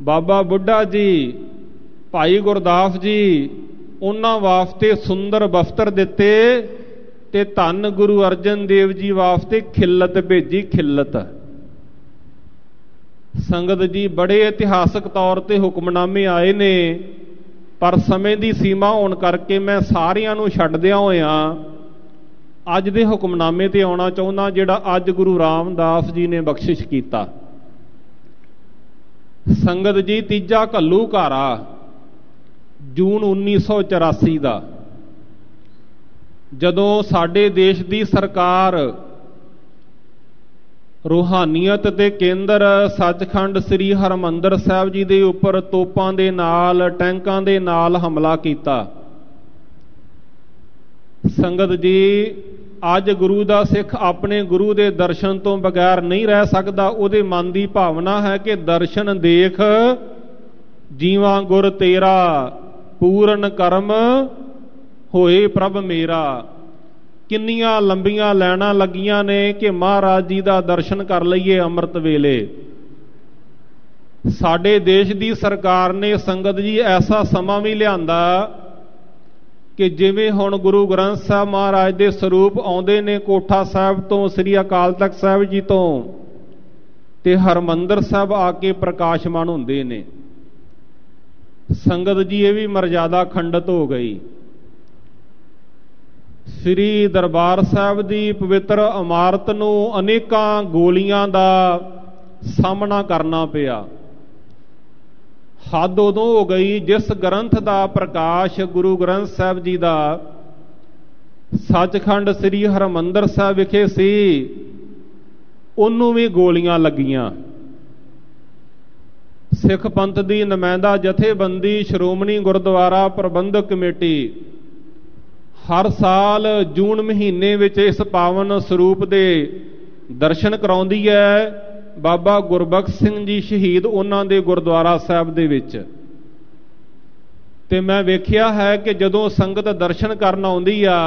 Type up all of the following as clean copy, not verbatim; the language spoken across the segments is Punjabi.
ਬਾਬਾ ਬੁੱਢਾ ਜੀ, ਭਾਈ ਗੁਰਦਾਸ ਜੀ, ਉਹਨਾਂ ਵਾਸਤੇ ਸੁੰਦਰ ਵਸਤਰ ਦਿੱਤੇ ਤੇ ਧੰਨ ਗੁਰੂ ਅਰਜਨ ਦੇਵ ਜੀ ਵਾਸਤੇ ਖਿੱਲਤ ਭੇਜੀ। ਖਿੱਲਤ ਸੰਗਤ ਜੀ, ਬੜੇ ਇਤਿਹਾਸਕ ਤੌਰ ਤੇ ਹੁਕਮਨਾਮੇ ਆਏ ਨੇ, ਪਰ ਸਮੇਂ ਦੀ ਸੀਮਾ ਹੋਣ ਕਰਕੇ ਮੈਂ ਸਾਰਿਆਂ ਨੂੰ ਛੱਡਦਿਆਂ ਹੋਇਆਂ ਅੱਜ ਦੇ ਹੁਕਮਨਾਮੇ ਤੇ ਆਉਣਾ ਚਾਹੁੰਦਾ, ਜਿਹੜਾ ਅੱਜ ਗੁਰੂ ਰਾਮਦਾਸ ਜੀ ਨੇ ਬਖਸ਼ਿਸ਼ ਕੀਤਾ। ਸੰਗਤ ਜੀ, ਤੀਜਾ ਘੱਲੂਘਾਰਾ ਜੂਨ 1984 ਦਾ, ਜਦੋਂ ਸਾਡੇ ਦੇਸ਼ ਦੀ ਸਰਕਾਰ ਰੂਹਾਨੀਅਤ ਦੇ ਕੇਂਦਰ ਸੱਚਖੰਡ ਸ੍ਰੀ ਹਰਿਮੰਦਰ ਸਾਹਿਬ ਜੀ ਦੇ ਉੱਪਰ ਤੋਪਾਂ ਦੇ ਨਾਲ, ਟੈਂਕਾਂ ਦੇ ਨਾਲ ਹਮਲਾ ਕੀਤਾ। ਸੰਗਤ ਜੀ, ਅੱਜ ਗੁਰੂ ਦਾ ਸਿੱਖ ਆਪਣੇ ਗੁਰੂ ਦੇ ਦਰਸ਼ਨ ਤੋਂ ਬਗੈਰ ਨਹੀਂ ਰਹਿ ਸਕਦਾ। ਉਹਦੇ ਮਨ ਦੀ ਭਾਵਨਾ ਹੈ ਕਿ ਦਰਸ਼ਨ ਦੇਖ ਜੀਵਾਂ ਗੁਰ ਤੇਰਾ, ਪੂਰਨ ਕਰਮ ਹੋਏ ਪ੍ਰਭ ਮੇਰਾ। ਕਿੰਨੀਆਂ ਲੰਬੀਆਂ ਲਾਈਨਾਂ ਲੱਗੀਆਂ ਨੇ ਕਿ ਮਹਾਰਾਜ ਜੀ ਦਾ ਦਰਸ਼ਨ ਕਰ ਲਈਏ ਅੰਮ੍ਰਿਤ ਵੇਲੇ। ਸਾਡੇ ਦੇਸ਼ ਦੀ ਸਰਕਾਰ ਨੇ ਸੰਗਤ ਜੀ ਐਸਾ ਸਮਾਂ ਵੀ ਲਿਆਂਦਾ ਕਿ ਜਿਵੇਂ ਹੁਣ ਗੁਰੂ ਗ੍ਰੰਥ ਸਾਹਿਬ ਮਹਾਰਾਜ ਦੇ ਸਰੂਪ ਆਉਂਦੇ ਨੇ ਕੋਠਾ ਸਾਹਿਬ ਤੋਂ, ਸ੍ਰੀ ਅਕਾਲ ਤਖਤ ਸਾਹਿਬ ਜੀ ਤੋਂ, ਤੇ ਹਰਿਮੰਦਰ ਸਾਹਿਬ ਆ ਕੇ ਪ੍ਰਕਾਸ਼ਮਾਨ ਹੁੰਦੇ ਨੇ। ਸੰਗਤ ਜੀ, ਇਹ ਵੀ ਮਰਜ਼ਾਦਾ ਖੰਡਿਤ ਹੋ ਗਈ। ਸ੍ਰੀ ਦਰਬਾਰ ਸਾਹਿਬ ਦੀ ਪਵਿੱਤਰ ਇਮਾਰਤ ਨੂੰ ਅਨੇਕਾਂ ਗੋਲੀਆਂ ਦਾ ਸਾਹਮਣਾ ਕਰਨਾ ਪਿਆ। ਹੱਦ ਉਦੋਂ ਹੋ ਗਈ ਜਿਸ ਗ੍ਰੰਥ ਦਾ ਪ੍ਰਕਾਸ਼ ਗੁਰੂ ਗ੍ਰੰਥ ਸਾਹਿਬ ਜੀ ਦਾ ਸੱਚਖੰਡ ਸ੍ਰੀ ਹਰਿਮੰਦਰ ਸਾਹਿਬ ਵਿਖੇ ਸੀ, ਉਹਨੂੰ ਵੀ ਗੋਲੀਆਂ ਲੱਗੀਆਂ। ਸਿੱਖ ਪੰਥ ਦੀ ਨੁਮਾਇੰਦਾ ਜਥੇਬੰਦੀ ਸ਼੍ਰੋਮਣੀ ਗੁਰਦੁਆਰਾ ਪ੍ਰਬੰਧਕ ਕਮੇਟੀ ਹਰ ਸਾਲ ਜੂਨ ਮਹੀਨੇ ਵਿੱਚ ਇਸ ਪਾਵਨ ਸਰੂਪ ਦੇ ਦਰਸ਼ਨ ਕਰਾਉਂਦੀ ਹੈ। ਬਾਬਾ ਗੁਰਬਖਸ਼ ਸਿੰਘ ਜੀ ਸ਼ਹੀਦ, ਉਹਨਾਂ ਦੇ ਗੁਰਦੁਆਰਾ ਸਾਹਿਬ ਦੇ ਵਿੱਚ। ਤੇ ਮੈਂ ਵੇਖਿਆ ਹੈ ਕਿ ਜਦੋਂ ਸੰਗਤ ਦਰਸ਼ਨ ਕਰਨ ਆਉਂਦੀ ਆ,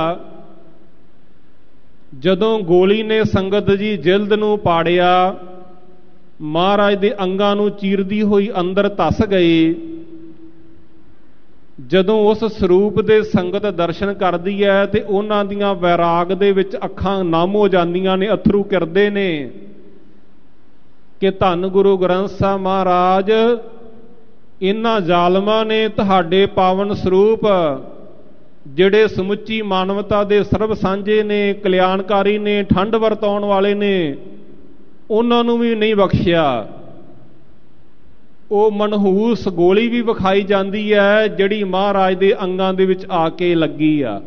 ਜਦੋਂ ਗੋਲੀ ਨੇ ਸੰਗਤ ਜੀ ਜਿਲਦ ਨੂੰ ਪਾੜਿਆ, ਮਹਾਰਾਜ ਦੇ ਅੰਗਾਂ ਨੂੰ ਚੀਰਦੀ ਹੋਈ ਅੰਦਰ ਧੱਸ ਗਈ। ਜਦੋਂ ਉਸ ਸਰੂਪ ਦੇ ਸੰਗਤ ਦਰਸ਼ਨ ਕਰਦੀ ਹੈ ਤੇ ਉਹਨਾਂ ਦੀਆਂ ਵੈਰਾਗ ਦੇ ਵਿੱਚ ਅੱਖਾਂ ਨਮ ਹੋ ਜਾਂਦੀਆਂ ਨੇ, ਅਥਰੂ ਕਿਰਦੇ ਨੇ ਕਿ ਧੰਨ ਗੁਰੂ ਗ੍ਰੰਥ ਸਾਹਿਬ ਮਹਾਰਾਜ, ਇਹਨਾਂ ਜ਼ਾਲਮਾਂ ਨੇ ਤੁਹਾਡੇ ਪਾਵਨ ਸਰੂਪ ਜਿਹੜੇ ਸਮੁੱਚੀ ਮਾਨਵਤਾ ਦੇ ਸਰਬ ਸਾਂਝੇ ਨੇ, ਕਲਿਆਣਕਾਰੀ ਨੇ, ਠੰਡ ਵਰਤਾਉਣ ਵਾਲੇ ਨੇ, ਉਹਨਾਂ ਨੂੰ ਵੀ ਨਹੀਂ ਬਖਸ਼ਿਆ। ਉਹ ਮਨਹੂਸ ਗੋਲੀ ਵੀ ਵਿਖਾਈ ਜਾਂਦੀ ਹੈ ਜਿਹੜੀ ਮਹਾਰਾਜ ਦੇ ਅੰਗਾਂ ਦੇ ਵਿੱਚ ਆ ਕੇ ਲੱਗੀ ਆ।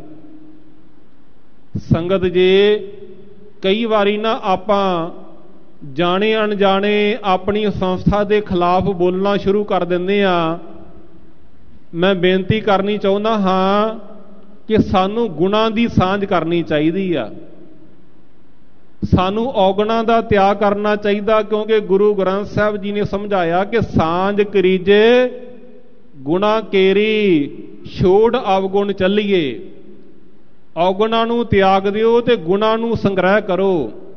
ਸੰਗਤ ਜੀ, ਕਈ ਵਾਰੀ ਨਾ ਆਪਾਂ ਜਾਣੇ ਅਣਜਾਣੇ ਆਪਣੀ ਸੰਸਥਾ ਦੇ ਖਿਲਾਫ ਬੋਲਣਾ ਸ਼ੁਰੂ ਕਰ ਦਿੰਦੇ ਆ। ਮੈਂ ਬੇਨਤੀ ਕਰਨੀ ਚਾਹੁੰਦਾ ਹਾਂ ਕਿ ਸਾਨੂੰ ਗੁਣਾਂ ਦੀ ਸਾਂਝ ਕਰਨੀ ਚਾਹੀਦੀ ਆ, ਸਾਨੂੰ ਔਗਣਾਂ ਦਾ ਤਿਆਗ ਕਰਨਾ ਚਾਹੀਦਾ, ਕਿਉਂਕਿ ਗੁਰੂ ਗ੍ਰੰਥ ਸਾਹਿਬ ਜੀ ਨੇ ਸਮਝਾਇਆ ਕਿ ਸਾਂਝ ਕਰੀਜੇ ਗੁਣਾ ਕੇਰੀ, ਛੋੜ ਅਵਗੁਣ ਚੱਲੀਏ। ਔਗਣਾਂ ਨੂੰ ਤਿਆਗ ਦਿਓ ਤੇ ਗੁਣਾਂ ਨੂੰ ਸੰਗ੍ਰਹਿ ਕਰੋ।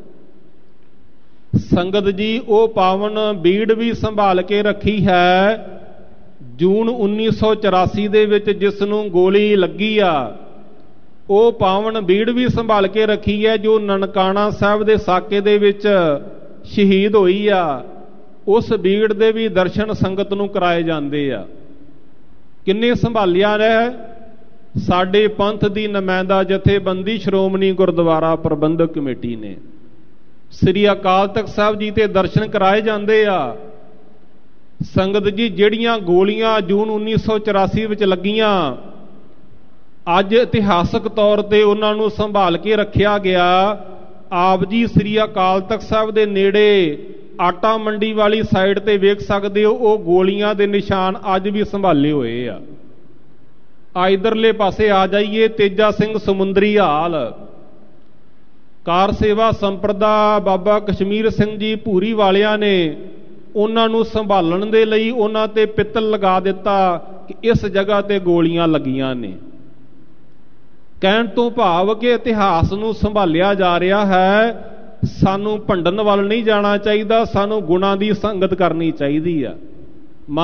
ਸੰਗਤ ਜੀ, ਉਹ ਪਾਵਨ ਬੀੜ ਵੀ ਸੰਭਾਲ ਕੇ ਰੱਖੀ ਹੈ ਜੂਨ 1984 ਦੇ ਵਿੱਚ ਜਿਸ ਨੂੰ ਗੋਲੀ ਲੱਗੀ ਆ। ਉਹ ਪਾਵਨ ਬੀੜ ਵੀ ਸੰਭਾਲ ਕੇ ਰੱਖੀ ਹੈ ਜੋ ਨਨਕਾਣਾ ਸਾਹਿਬ ਦੇ ਸਾਕੇ ਦੇ ਵਿੱਚ ਸ਼ਹੀਦ ਹੋਈ ਆ। ਉਸ ਬੀੜ ਦੇ ਵੀ ਦਰਸ਼ਨ ਸੰਗਤ ਨੂੰ ਕਰਾਏ ਜਾਂਦੇ ਆ। ਕਿੰਨੇ ਸੰਭਾਲਿਆ ਰਹਿ ਸਾਡੇ ਪੰਥ ਦੀ ਨੁਮਾਇੰਦਾ ਜਥੇਬੰਦੀ ਸ਼੍ਰੋਮਣੀ ਗੁਰਦੁਆਰਾ ਪ੍ਰਬੰਧਕ ਕਮੇਟੀ ਨੇ। ਸ੍ਰੀ ਅਕਾਲ ਤਖਤ ਸਾਹਿਬ ਜੀ ਤੇ ਦਰਸ਼ਨ ਕਰਾਏ ਜਾਂਦੇ ਆ। ਸੰਗਤ ਜੀ, ਜਿਹੜੀਆਂ ਗੋਲੀਆਂ ਜੂਨ 1984 ਵਿੱਚ ਲੱਗੀਆਂ, ਅੱਜ ਇਤਿਹਾਸਕ ਤੌਰ ਤੇ ਉਹਨਾਂ ਨੂੰ ਸੰਭਾਲ ਕੇ ਰੱਖਿਆ ਗਿਆ। ਆਪ ਜੀ ਸ੍ਰੀ ਅਕਾਲ ਤਖਤ ਸਾਹਿਬ ਦੇ ਨੇੜੇ ਆਟਾ ਮੰਡੀ ਵਾਲੀ ਸਾਈਡ ਤੇ ਵੇਖ ਸਕਦੇ ਹੋ, ਉਹ ਗੋਲੀਆਂ ਦੇ ਨਿਸ਼ਾਨ ਅੱਜ ਵੀ ਸੰਭਾਲੇ ਹੋਏ ਆ। ਇਧਰਲੇ ਪਾਸੇ ਆ ਜਾਈਏ, ਤੇਜਾ ਸਿੰਘ ਸਮੁੰਦਰੀ ਹਾਲ, ਕਾਰ ਸੇਵਾ ਸੰਪਰਦਾ ਬਾਬਾ ਕਸ਼ਮੀਰ ਸਿੰਘ ਜੀ ਭੂਰੀ ਵਾਲਿਆਂ ਨੇ ਉਹਨਾਂ ਨੂੰ ਸੰਭਾਲਣ ਦੇ ਲਈ ਉਹਨਾਂ ਤੇ ਪਿੱਤਲ ਲਗਾ ਦਿੱਤਾ ਕਿ ਇਸ ਜਗ੍ਹਾ ਤੇ ਗੋਲੀਆਂ ਲੱਗੀਆਂ ਨੇ। ਕਹਿਣ ਤੋਂ ਭਾਵ ਕਿ ਇਤਿਹਾਸ ਨੂੰ ਸੰਭਾਲਿਆ ਜਾ ਰਿਹਾ ਹੈ। ਸਾਨੂੰ ਭੰਡਣ ਵੱਲ ਨਹੀਂ ਜਾਣਾ ਚਾਹੀਦਾ, ਸਾਨੂੰ ਗੁਣਾਂ ਦੀ ਸੰਗਤ ਕਰਨੀ ਚਾਹੀਦੀ ਆ।